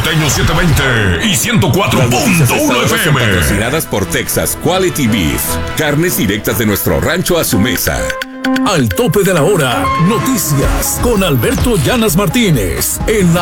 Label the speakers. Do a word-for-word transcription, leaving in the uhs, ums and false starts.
Speaker 1: Norteño setecientos veinte y ciento cuatro punto uno F M.
Speaker 2: Patrocinadas por Texas Quality Beef. Carnes directas de nuestro rancho a su mesa.
Speaker 3: Al tope de la hora, noticias con Alberto Llanas Martínez en la